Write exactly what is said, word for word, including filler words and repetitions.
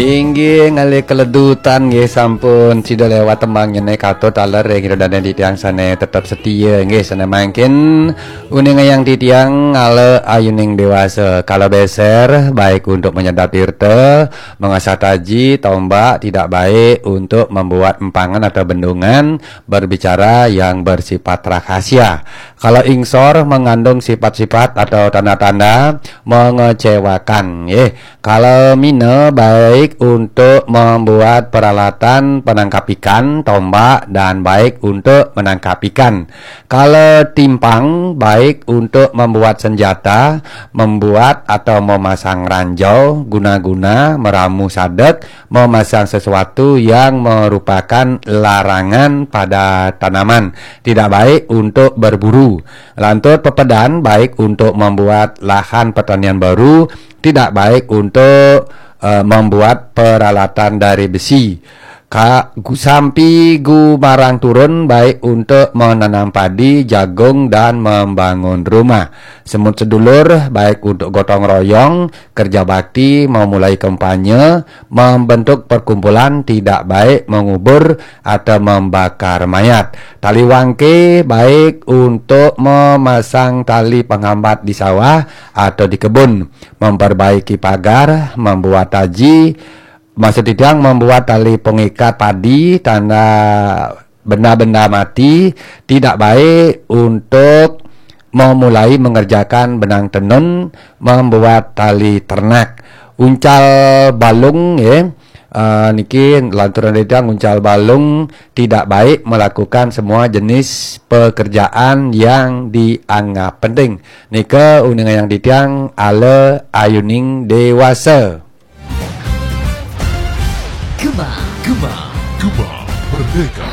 Inggih ngali keledutan nggih sampun sida lewat tembang nyene katut aler nggih dane titiang sane tetap setia nggih sane mangkin uning yang titiang ale ayuning dewasa kalau beser baik untuk menyedap irte mengasah taji tombak tidak baik untuk membuat empangan atau bendungan berbicara yang bersifat rahasia. Kalau ingsor mengandung sifat-sifat atau tanda-tanda mengecewakan nggih. Kalau mine baik untuk membuat peralatan penangkap ikan, tombak, dan baik untuk menangkap ikan. Kalau timpang, baik untuk membuat senjata, membuat atau memasang ranjau, guna-guna meramu sadek, memasang sesuatu yang merupakan larangan pada tanaman. Tidak baik untuk berburu. Lantur pepedan, baik untuk membuat lahan pertanian baru, tidak baik untuk uh, membuat peralatan dari besi. Ka gu, sampi gu marang turun baik untuk menanam padi, jagung dan membangun rumah. Semut sedulur baik untuk gotong royong, kerja bakti, memulai kampanye, membentuk perkumpulan, tidak baik mengubur atau membakar mayat. Tali wangke baik untuk memasang tali penghambat di sawah atau di kebun, memperbaiki pagar, membuat taji, maksud tidak membuat tali pengikat padi, tanda benda-benda mati, tidak baik untuk memulai mengerjakan benang tenun, membuat tali ternak, uncal balung ya. Uh, niki lanturan dedang uncal balung tidak baik melakukan semua jenis pekerjaan yang dianggap penting. Nika uningan yang ditiang ale ayuning dewasa. Gema, Gema, Gema Merdeka.